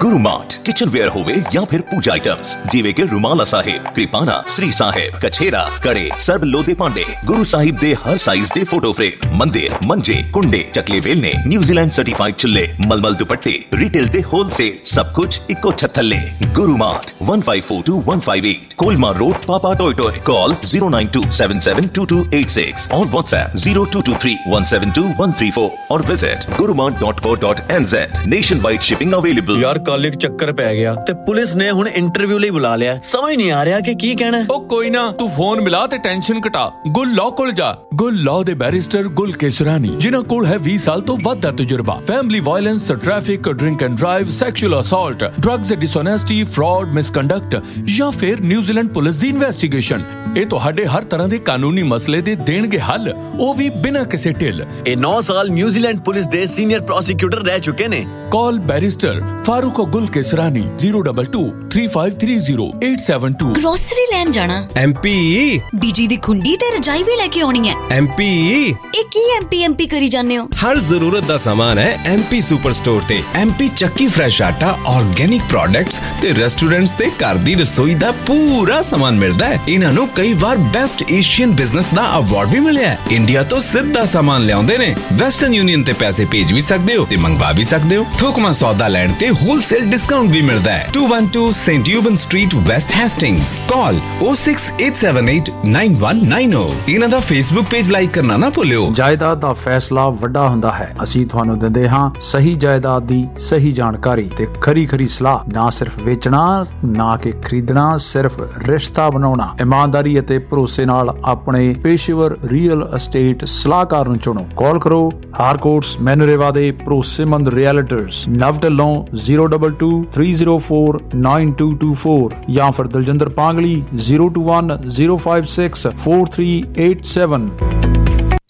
Guru mart kitchen where होवे या फिर पूजा आइटम्स जिवे के रुमाला साहिब, कृपाना, श्री साहिब, कछेरा, कड़े, सर्ब लोदे पांडे, गुरु साहिब दे हर साइज दे फोटो फ्रेम, मंदिर, मंजे, कुंडे, चकले बेलने, न्यूजीलैंड सर्टिफाइड चुल्ले, मलमल दुपट्टे, रिटेल दे होलसेल, सब कुछ इको छत्थले। गुरु मार्ट 1542-158 कोलमा रोड, पापा टोयोटो। कॉल 092772286 और व्हाट्सएप 0223172134 और visit gurumart.co.nz। Nation wide shipping available. यार कल एक चक्कर पै गया ते पुलिस ने हुण इंटरव्यू ਲਈ बुला लिया। समझ नहीं आ रहा कि की कहना है। ओ कोई ना, तू फोन मिला ते टेंशन घटा। गुल लॉ कोल जा। गुल लॉ दे बैरिस्टर गुल केसरानी जिन्हां कोल है 20 साल तो ਵੱਧ ਦਾ ਤਜਰਬਾ। Family violence, traffic, drink and drive, sexual assault, drugs dishonesty, fraud, misconduct या फिर न्यूजीलैंड पुलिस ਦੀ ਇਨਵੈਸਟੀਗੇਸ਼ਨ। ਇਹ ਤੁਹਾਡੇ ਹਰ ਤਰ੍ਹਾਂ ਦੇ ਕਾਨੂੰਨੀ ਮਸਲੇ ਦੇ ਦੇਣਗੇ ਹੱਲ, ਉਹ ਵੀ ਬਿਨਾਂ ਕਿਸੇ ਢਿੱਲ। ਇਹ 9 ਸਾਲ ਨਿਊਜ਼ੀਲੈਂਡ ਪੁਲਿਸ ਦੇ ਸੀਨੀਅਰ ਪ੍ਰੋਸੀਕਿਊਟਰ ਰਹਿ ਚੁੱਕੇ ਨੇ। कॉल बैरिस्टर फारूक गुल केसरानी 022-3530-872। ग्रोसरी लैन जाना MP बीजी दी खुंडी ते रजाई भी लेके आनी है। MP एक ही MP करी जाने हो। हर जरूरत दा सामान है MP सुपर स्टोर ते। MP चक्की फ्रेश आटा, ऑर्गेनिक प्रोडक्ट्स ते रेस्टोरेंट्स ते घर दी रसोई दा पूरा सामान मिलदा है। इन्हां नू कई बार बेस्ट एशियन बिजनेस दा अवार्ड भी मिलिया है। इंडिया तो सीधा सामान लियाउंदे ने। वेस्टर्न यूनियन ते पैसे भेज भी सकदे हो ते मंगवा भी सकदे हो। थोकमा सौदा लैंड ते होलसेल डिस्काउंट भी मिलता है। 212 Saint यूबन street, waste Hastings. Call 068789190। इन्हां दा फेसबुक पेज लाइक करना ना भुल्लिओ। जायदाद दा फैसला ਵੱਡਾ ਹੁੰਦਾ ਹੈ। ਅਸੀਂ ਤੁਹਾਨੂੰ ਦਿੰਦੇ ਹਾਂ ਸਹੀ ਜਾਇਦਾਦ ਦੀ ਸਹੀ ਜਾਣਕਾਰੀ ਤੇ ਖਰੀ ਸਲਾਹ। ਨਾ ਸਿਰਫ ਵੇਚਣਾ, ਨਾ ਕਿ ਖਰੀਦਣਾ, ਸਿਰਫ ਰਿਸ਼ਤਾ ਬਣਾਉਣਾ। ਇਮਾਨਦਾਰੀ ਅਤੇ ਭਰੋਸੇ ਨਾਲ ਆਪਣੇ ਪੇਸ਼ੇਵਰ ਰੀਅਲ ਅਸਟੇਟ ਸਲਾਹਕਾਰ ਨੂੰ ਚੁਣੋ। ਕਾਲ ਕਰੋ ਹਾਰਕੋਟਸ ਮੈਨੂਰੇਵਾ ਦੇ ਭਰੋਸੇਮੰਦ ਰੀਅਲਟਰਸ ਨਵ ਢਿੱਲੋਂ 022-304-9224 ਜਾਂ ਫਿਰ ਦਲਜਿੰਦਰ ਪਾਂਗਲੀ 021-056-4387।